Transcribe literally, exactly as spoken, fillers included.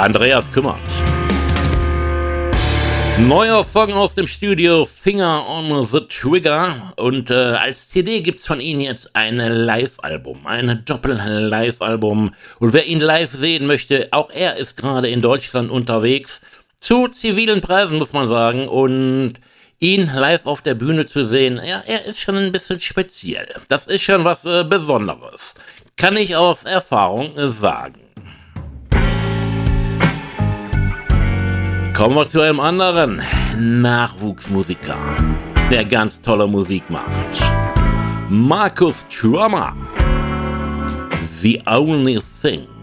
Andreas Kümmert. Neuer Song aus dem Studio, Finger on the Trigger. Und äh, als C D gibt's von ihnen jetzt ein Live-Album, ein Doppel-Live-Album. Und wer ihn live sehen möchte, auch er ist gerade in Deutschland unterwegs. Zu zivilen Preisen, muss man sagen. Und ihn live auf der Bühne zu sehen, ja, er ist schon ein bisschen speziell. Das ist schon was äh, Besonderes. Kann ich aus Erfahrung äh, sagen. Kommen wir zu einem anderen Nachwuchsmusiker, der ganz tolle Musik macht. Markus Trommer. The Only Thing.